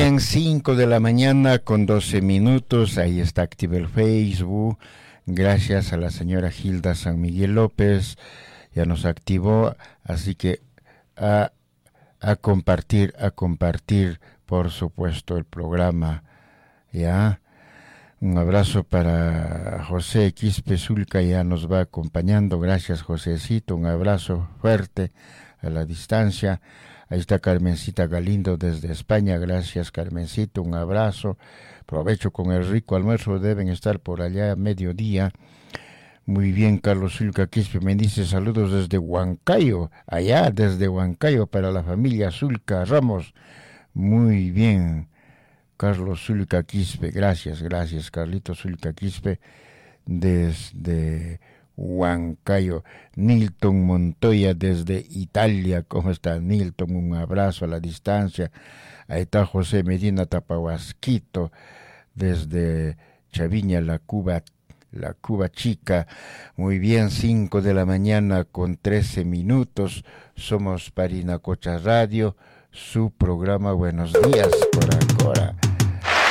bien, 5 de la mañana con 12 minutos. Ahí está activo el Facebook. Gracias a la señora Hilda San Miguel López. Ya nos activó. Así que a compartir, por supuesto, el programa. Ya. Un abrazo para José Quispe Zulca, ya nos va acompañando. Gracias, Josécito. Un abrazo fuerte a la distancia. Ahí está Carmencita Galindo desde España. Gracias, Carmencita. Un abrazo. Provecho con el rico almuerzo. Deben estar por allá a mediodía. Muy bien, Carlos Zulca Quispe me dice saludos desde Huancayo. Allá desde Huancayo para la familia Zulca Ramos. Muy bien. Carlos Zulca Quispe, gracias, Carlito Zulca Quispe, desde Huancayo. Nilton Montoya desde Italia, ¿cómo está Nilton? Un abrazo a la distancia. Ahí está José Medina Tapahuasquito, desde Chaviña, la Cuba Chica. Muy bien, 5 de la mañana con 13 minutos. Somos Parinacocha Radio, su programa Buenos Días por ahora.